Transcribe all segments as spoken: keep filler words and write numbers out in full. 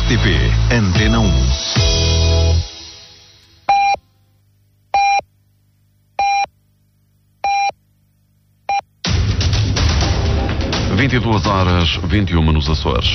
R T P Antena um. vinte e duas horas, vinte e uma nos Açores.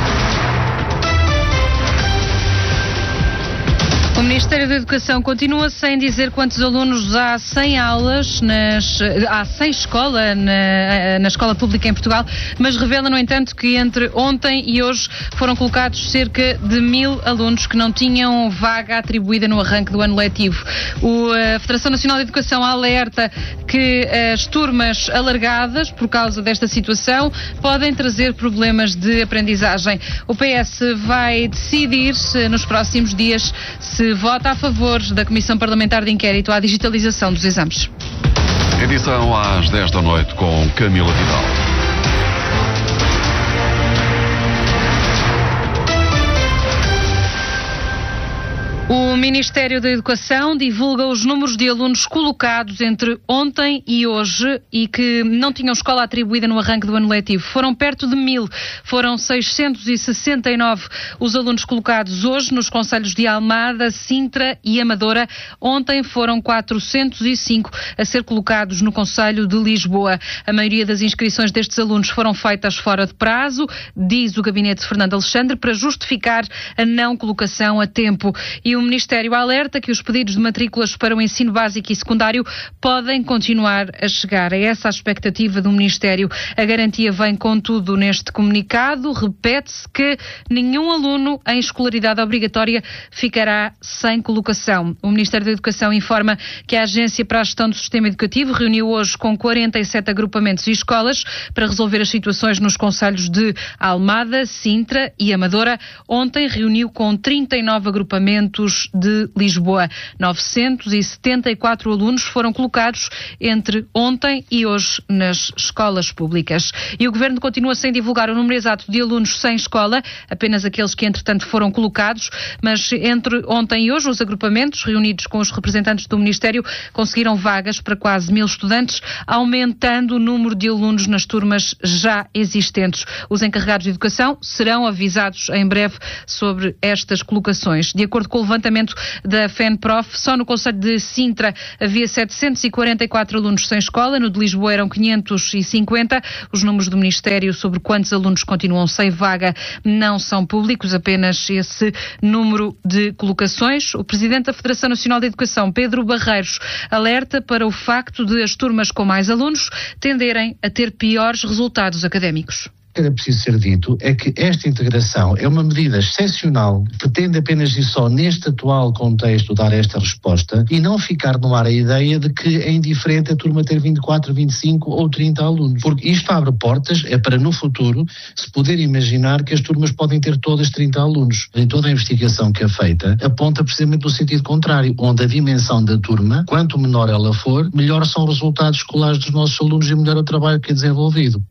O Ministério da Educação continua sem dizer quantos alunos há sem aulas, nas, há sem escola na, na escola pública em Portugal, mas revela, no entanto, que entre ontem e hoje foram colocados cerca de mil alunos que não tinham vaga atribuída no arranque do ano letivo. O, a Federação Nacional de Educação alerta que as turmas alargadas, por causa desta situação, podem trazer problemas de aprendizagem. O P S vai decidir nos próximos dias se vota a favor da Comissão Parlamentar de Inquérito à digitalização dos exames. Edição às dez da noite com Camila Vidal. O Ministério da Educação divulga os números de alunos colocados entre ontem e hoje e que não tinham escola atribuída no arranque do ano letivo. Foram perto de mil. Foram seiscentos e sessenta e nove os alunos colocados hoje nos concelhos de Almada, Sintra e Amadora. Ontem foram quatrocentos e cinco a ser colocados no concelho de Lisboa. A maioria das inscrições destes alunos foram feitas fora de prazo, diz o gabinete de Fernando Alexandre, para justificar a não colocação a tempo. E o Ministério alerta que os pedidos de matrículas para o ensino básico e secundário podem continuar a chegar. É essa a expectativa do Ministério. A garantia vem, contudo, neste comunicado. Repete-se que nenhum aluno em escolaridade obrigatória ficará sem colocação. O Ministério da Educação informa que a Agência para a Gestão do Sistema Educativo reuniu hoje com quarenta e sete agrupamentos e escolas para resolver as situações nos concelhos de Almada, Sintra e Amadora. Ontem reuniu com trinta e nove agrupamentos de Lisboa. novecentos e setenta e quatro alunos foram colocados entre ontem e hoje nas escolas públicas. E o Governo continua sem divulgar o número exato de alunos sem escola, apenas aqueles que entretanto foram colocados, mas entre ontem e hoje os agrupamentos, reunidos com os representantes do Ministério, conseguiram vagas para quase mil estudantes, aumentando o número de alunos nas turmas já existentes. Os encarregados de educação serão avisados em breve sobre estas colocações. De acordo com o levantamento da FENPROF, só no concelho de Sintra havia setecentos e quarenta e quatro alunos sem escola, no de Lisboa eram quinhentos e cinquenta. Os números do Ministério sobre quantos alunos continuam sem vaga não são públicos, apenas esse número de colocações. O Presidente da Federação Nacional de Educação, Pedro Barreiros, alerta para o facto de as turmas com mais alunos tenderem a ter piores resultados académicos. O que era preciso ser dito é que esta integração é uma medida excepcional, pretende apenas e só neste atual contexto dar esta resposta e não ficar no ar a ideia de que é indiferente a turma ter vinte e quatro, vinte e cinco ou trinta alunos, porque isto abre portas, é para no futuro se poder imaginar que as turmas podem ter todas trinta alunos. Em toda a investigação que é feita aponta precisamente no sentido contrário, onde a dimensão da turma, quanto menor ela for, melhor são os resultados escolares dos nossos alunos e melhor o trabalho que é desenvolvido.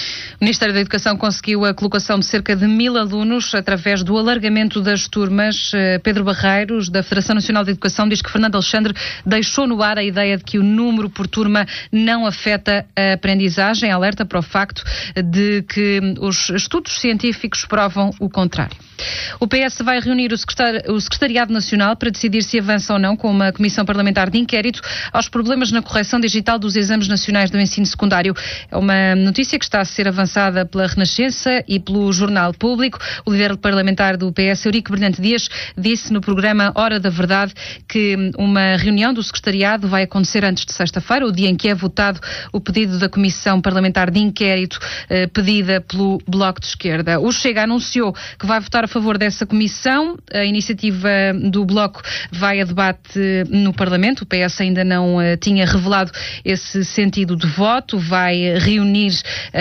O Ministério da Educação conseguiu a colocação de cerca de mil alunos através do alargamento das turmas. Pedro Barreiros, da Federação Nacional de Educação, diz que Fernando Alexandre deixou no ar a ideia de que o número por turma não afeta a aprendizagem. Alerta para o facto de que os estudos científicos provam o contrário. O P S vai reunir o, secretar, o Secretariado Nacional para decidir se avança ou não com uma comissão parlamentar de inquérito aos problemas na correção digital dos exames nacionais do ensino secundário. É uma notícia que está a ser avançada pela Renascença e pelo Jornal Público. O líder parlamentar do P S, Eurico Brilhante Dias, disse no programa Hora da Verdade que uma reunião do secretariado vai acontecer antes de sexta-feira, o dia em que é votado o pedido da comissão parlamentar de inquérito eh, pedida pelo Bloco de Esquerda. O Chega anunciou que vai votar a favor dessa comissão. A iniciativa do Bloco vai a debate no Parlamento. O P S ainda não uh, tinha revelado esse sentido de voto. Vai reunir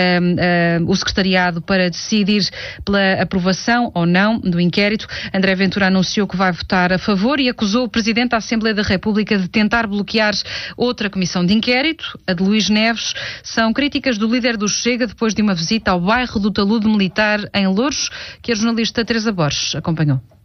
uh, uh, o secretariado para decidir pela aprovação ou não do inquérito. André Ventura anunciou que vai votar a favor e acusou o Presidente da Assembleia da República de tentar bloquear outra comissão de inquérito, a de Luís Neves. São críticas do líder do Chega depois de uma visita ao bairro do Talude Militar em Louros, que a jornalista Teresa Borges acompanhou.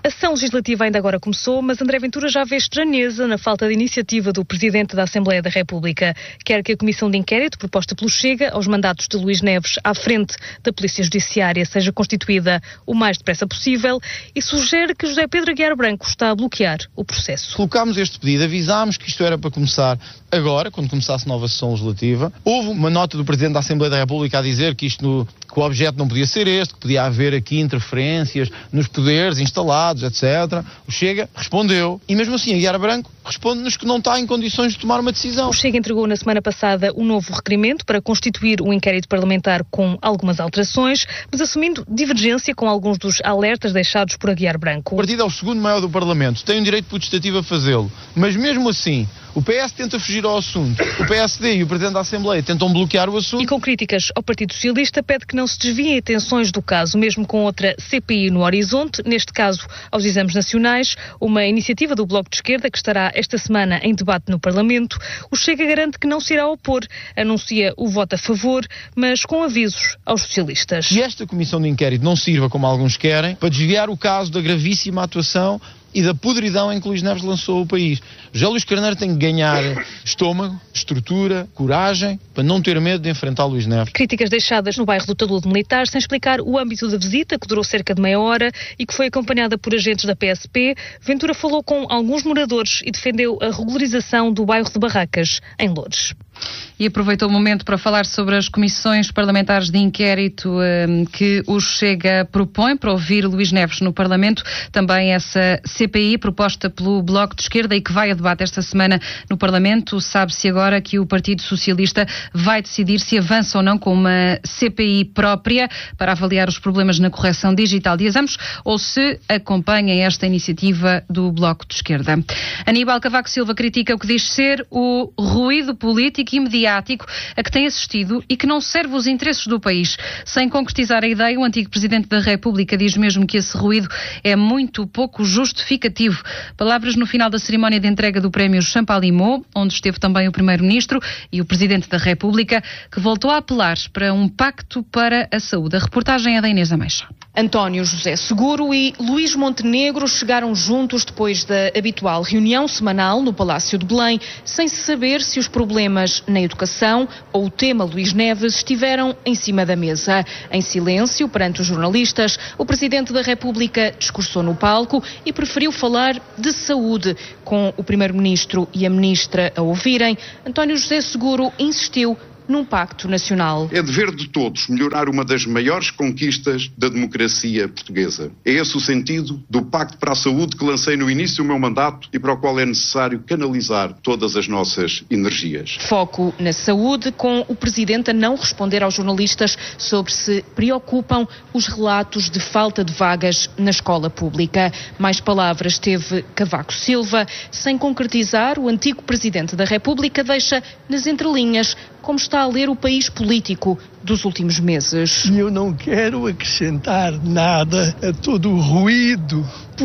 A sessão legislativa ainda agora começou, mas André Ventura já vê estranheza na falta de iniciativa do Presidente da Assembleia da República. Quer que a comissão de inquérito proposta pelo Chega aos mandatos de Luís Neves à frente da Polícia Judiciária seja constituída o mais depressa possível e sugere que José Pedro Aguiar Branco está a bloquear o processo. Colocámos este pedido, avisámos que isto era para começar agora, quando começasse a nova sessão legislativa. Houve uma nota do Presidente da Assembleia da República a dizer que, isto no, que o objeto não podia ser este, que podia haver aqui interferências nos poderes instalados, etcétera. O Chega respondeu e mesmo assim Aguiar Branco responde-nos que não está em condições de tomar uma decisão. O Chega entregou na semana passada um novo requerimento para constituir um inquérito parlamentar com algumas alterações, mas assumindo divergência com alguns dos alertas deixados por Aguiar Branco. O partido é o segundo maior do Parlamento, tem o direito potestativo a fazê-lo, mas mesmo assim o P S tenta fugir ao assunto, o P S D e o Presidente da Assembleia tentam bloquear o assunto. E com críticas ao Partido Socialista, pede que não se desviem atenções do caso, mesmo com outra C P I no horizonte, neste caso aos exames nacionais, uma iniciativa do Bloco de Esquerda que estará esta semana em debate no Parlamento. O Chega garante que não se irá opor, anuncia o voto a favor, mas com avisos aos socialistas. E esta comissão de inquérito não sirva, como alguns querem, para desviar o caso da gravíssima atuação e da podridão em que Luís Neves lançou o país. José Luís Carneiro tem que ganhar estômago, estrutura, coragem, para não ter medo de enfrentar Luís Neves. Críticas deixadas no bairro do Talude Militar, sem explicar o âmbito da visita, que durou cerca de meia hora e que foi acompanhada por agentes da P S P. Ventura falou com alguns moradores e defendeu a regularização do bairro de Barracas, em Loures. E aproveitou o momento para falar sobre as comissões parlamentares de inquérito um, que o Chega propõe para ouvir Luís Neves no Parlamento. Também essa C P I proposta pelo Bloco de Esquerda e que vai a debate esta semana no Parlamento. Sabe-se agora que o Partido Socialista vai decidir se avança ou não com uma C P I própria para avaliar os problemas na correção digital de exames ou se acompanha esta iniciativa do Bloco de Esquerda. Aníbal Cavaco Silva critica o que diz ser o ruído político e mediático a que tem assistido e que não serve os interesses do país. Sem concretizar a ideia, o antigo Presidente da República diz mesmo que esse ruído é muito pouco justificativo. Palavras no final da cerimónia de entrega do prémio Champalimau, onde esteve também o Primeiro-Ministro e o Presidente da República, que voltou a apelar para um pacto para a saúde. A reportagem é da Inês Ameixa. António José Seguro e Luís Montenegro chegaram juntos depois da habitual reunião semanal no Palácio de Belém, sem se saber se os problemas na educação ou o tema Luís Neves estiveram em cima da mesa. Em silêncio, perante os jornalistas, o Presidente da República discursou no palco e preferiu falar de saúde. Com o Primeiro-Ministro e a Ministra a ouvirem, António José Seguro insistiu num pacto nacional. É dever de todos melhorar uma das maiores conquistas da democracia portuguesa. É esse o sentido do Pacto para a Saúde que lancei no início do meu mandato e para o qual é necessário canalizar todas as nossas energias. Foco na saúde, com o Presidente a não responder aos jornalistas sobre se preocupam os relatos de falta de vagas na escola pública. Mais palavras teve Cavaco Silva. Sem concretizar, o antigo Presidente da República deixa nas entrelinhas como está a ler o país político dos últimos meses. E eu não quero acrescentar nada a todo o ruído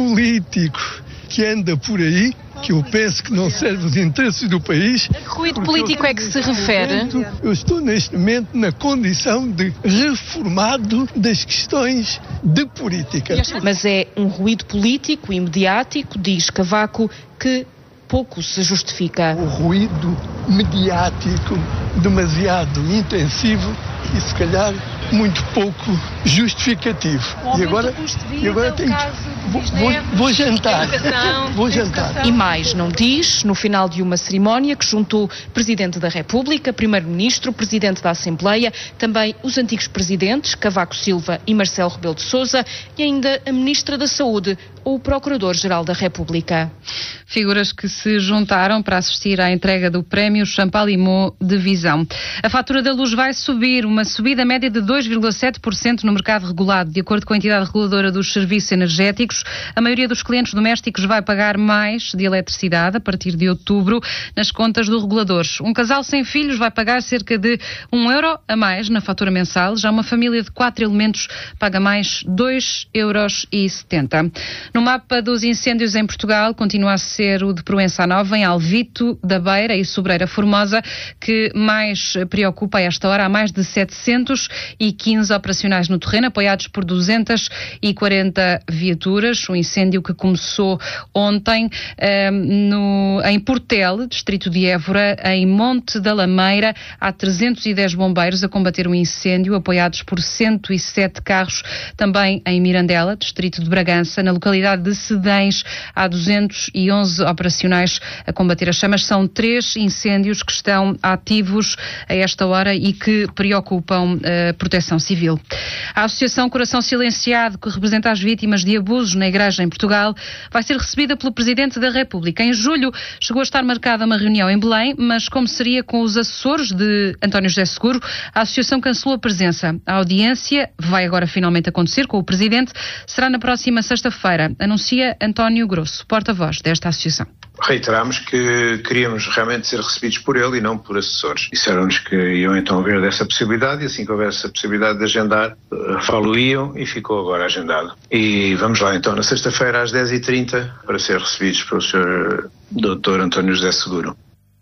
político que anda por aí, que eu penso que não serve os interesses do país. A que ruído político é que se refere? Momento, eu estou neste momento na condição de reformado das questões de política. Mas é um ruído político e mediático, diz Cavaco, que pouco se justifica. O ruído mediático demasiado intensivo e se calhar muito pouco justificativo. E agora, e agora tenho vou, vou, vou jantar. Vou jantar. E mais não diz, no final de uma cerimónia que juntou Presidente da República, Primeiro-Ministro, Presidente da Assembleia, também os antigos Presidentes, Cavaco Silva e Marcelo Rebelo de Sousa, e ainda a Ministra da Saúde ou o Procurador-Geral da República. Figuras que se juntaram para assistir à entrega do prémio Champalimau de Visão. A fatura da luz vai subir, uma subida média de dois vírgula sete por cento no mercado regulado. De acordo com a entidade reguladora dos serviços energéticos, a maioria dos clientes domésticos vai pagar mais de eletricidade a partir de outubro nas contas do regulador. Um casal sem filhos vai pagar cerca de um euro a mais na fatura mensal. Já uma família de quatro elementos paga mais dois euros e setenta. No mapa dos incêndios em Portugal, continua a ser o de Proença Nova, em Alvito da Beira e Sobreira Formosa, que mais preocupa a esta hora. Há mais de setecentos e e quinze operacionais no terreno, apoiados por duzentas e quarenta viaturas. O incêndio que começou ontem eh, no, em Portel, distrito de Évora, em Monte da Lameira. Há trezentos e dez bombeiros a combater o incêndio, apoiados por cento e sete carros. Também em Mirandela, distrito de Bragança, na localidade de Sedães, há duzentos e onze operacionais a combater as chamas. São três incêndios que estão ativos a esta hora e que preocupam a Proteção Civil. A Associação Coração Silenciado, que representa as vítimas de abusos na Igreja em Portugal, vai ser recebida pelo Presidente da República. Em julho chegou a estar marcada uma reunião em Belém, mas como seria com os assessores de António José Seguro, a Associação cancelou a presença. A audiência vai agora finalmente acontecer com o Presidente. Será na próxima sexta-feira, anuncia António Grosso, porta-voz desta associação. Reiteramos que queríamos realmente ser recebidos por ele e não por assessores. Disseram-nos que iam então ver dessa possibilidade e assim que houvesse a possibilidade de agendar, falo-iam e ficou agora agendado. E vamos lá então na sexta-feira às dez e trinta para ser recebidos pelo senhor doutor António José Seguro.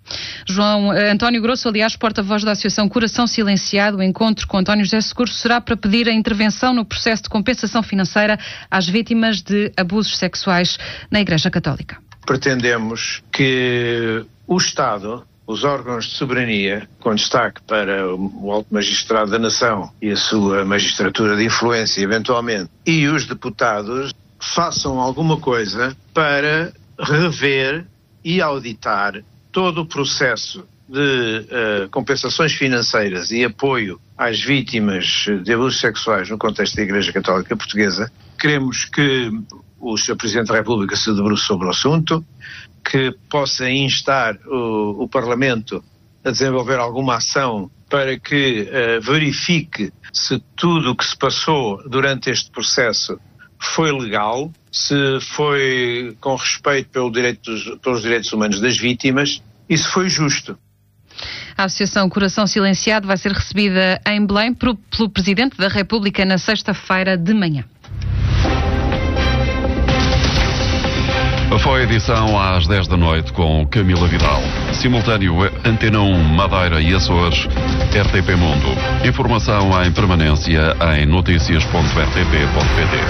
João António Grosso, aliás, porta-voz da Associação Coração Silenciado. O encontro com António José Seguro será para pedir a intervenção no processo de compensação financeira às vítimas de abusos sexuais na Igreja Católica. Pretendemos que o Estado, os órgãos de soberania, com destaque para o Alto Magistrado da Nação e a sua magistratura de influência, eventualmente, e os deputados, façam alguma coisa para rever e auditar todo o processo de uh, compensações financeiras e apoio às vítimas de abusos sexuais no contexto da Igreja Católica Portuguesa. Queremos que o senhor Presidente da República se debruce sobre o assunto, que possa instar o, o Parlamento a desenvolver alguma ação para que uh, verifique se tudo o que se passou durante este processo foi legal, se foi com respeito pelo direito dos, pelos direitos humanos das vítimas e se foi justo. A Associação Coração Silenciado vai ser recebida em Belém pelo, pelo Presidente da República na sexta-feira de manhã. Foi a edição às dez da noite com Camila Vidal. Simultâneo Antena um, Madeira e Açores, R T P Mundo. Informação em permanência em notícias ponto r t p ponto p t.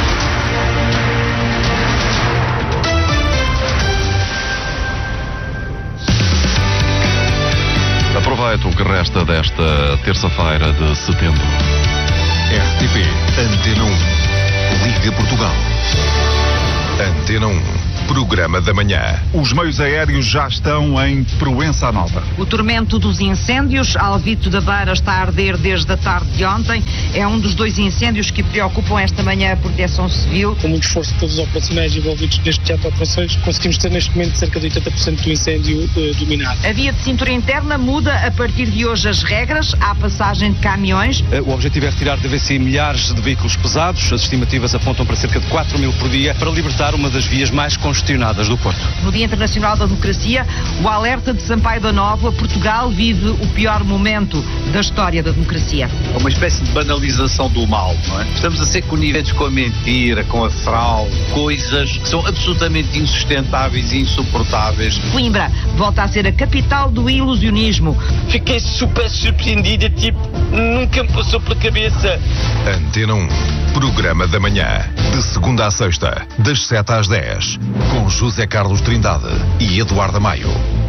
Aproveito o que resta desta terça-feira de setembro. R T P Antena um. Liga Portugal. Antena um. Programa da manhã. Os meios aéreos já estão em Proença Nova. O tormento dos incêndios, Alvito da Beira está a arder desde a tarde de ontem. É um dos dois incêndios que preocupam esta manhã a Proteção Civil. Com muito esforço de todos os operacionais envolvidos neste teatro de operações, conseguimos ter neste momento cerca de oitenta por cento do incêndio uh, dominado. A via de cintura interna muda a partir de hoje as regras. Há passagem de caminhões. O objetivo é retirar de V C milhares de veículos pesados. As estimativas apontam para cerca de quatro mil por dia para libertar uma das vias mais congestionadas do Porto. No Dia Internacional da Democracia, o alerta de Sampaio da Nova: Portugal vive o pior momento da história da democracia. É uma espécie de banalização do mal, não é? Estamos a ser coniventes com a mentira, com a fraude, coisas que são absolutamente insustentáveis e insuportáveis. Coimbra volta a ser a capital do ilusionismo. Fiquei super surpreendida, tipo, nunca me passou pela cabeça. Antena um, programa da manhã, de segunda à sexta, das sete às dez, com José Carlos Trindade e Eduardo Maio.